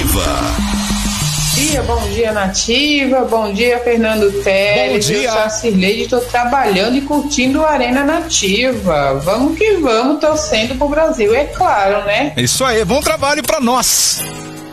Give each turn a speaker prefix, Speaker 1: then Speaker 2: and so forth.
Speaker 1: Bom dia, Nativa. Bom dia, Fernando Teles.
Speaker 2: Bom dia.
Speaker 1: Eu sou a Cirleide, estou trabalhando e curtindo a Arena Nativa. Vamos que vamos, torcendo pro Brasil, é claro, né?
Speaker 2: Isso aí, bom trabalho pra nós.